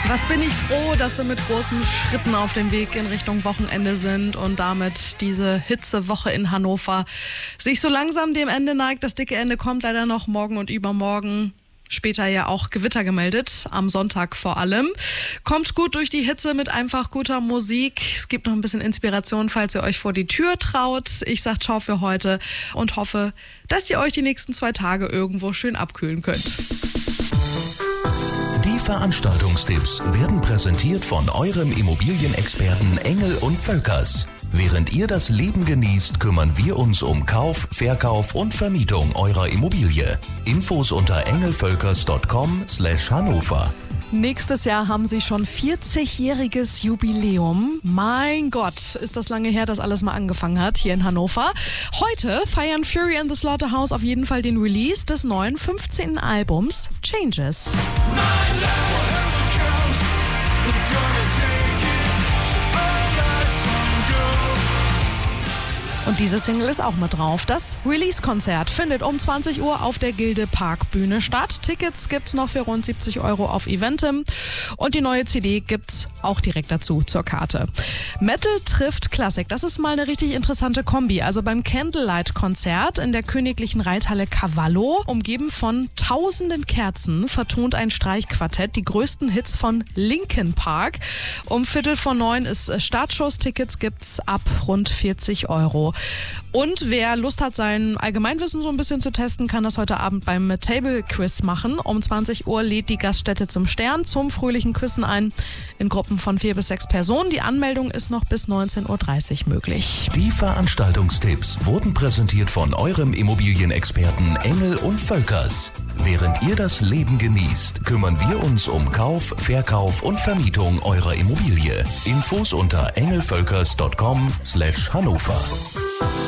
Was bin ich froh, dass wir mit großen Schritten auf dem Weg in Richtung Wochenende sind und damit diese Hitzewoche in Hannover sich so langsam dem Ende neigt. Das dicke Ende kommt leider noch morgen und übermorgen. Später ja auch Gewitter gemeldet, am Sonntag vor allem. Kommt gut durch die Hitze mit einfach guter Musik. Es gibt noch ein bisschen Inspiration, falls ihr euch vor die Tür traut. Ich sag ciao für heute und hoffe, dass ihr euch die nächsten 2 Tage irgendwo schön abkühlen könnt. Die Veranstaltungstipps werden präsentiert von eurem Immobilienexperten Engel und Völkers. Während ihr das Leben genießt, kümmern wir uns um Kauf, Verkauf und Vermietung eurer Immobilie. Infos unter engelvölkers.com/Hannover. Nächstes Jahr haben sie schon 40-jähriges Jubiläum. Mein Gott, ist das lange her, dass alles mal angefangen hat hier in Hannover. Heute feiern Fury and the Slaughterhouse auf jeden Fall den Release des neuen 15. Albums Changes. Und diese Single ist auch mit drauf. Das Release-Konzert findet um 20 Uhr auf der Gilde Parkbühne statt. Tickets gibt's noch für rund 70 € auf Eventim. Und die neue CD gibt's auch direkt dazu zur Karte. Metal trifft Klassik. Das ist mal eine richtig interessante Kombi. Also beim Candlelight-Konzert in der königlichen Reithalle Cavallo, umgeben von tausenden Kerzen, vertont ein Streichquartett die größten Hits von Linkin Park. Um 8:45 ist Startschuss. Tickets gibt's ab rund 40 €. Und wer Lust hat, sein Allgemeinwissen so ein bisschen zu testen, kann das heute Abend beim Table Quiz machen. Um 20 Uhr lädt die Gaststätte zum Stern zum fröhlichen Quizzen ein in Gruppen von 4 bis 6 Personen. Die Anmeldung ist noch bis 19:30 Uhr möglich. Die Veranstaltungstipps wurden präsentiert von eurem Immobilienexperten Engel und Völkers. Während ihr das Leben genießt, kümmern wir uns um Kauf, Verkauf und Vermietung eurer Immobilie. Infos unter engelvölkers.com/Hannover.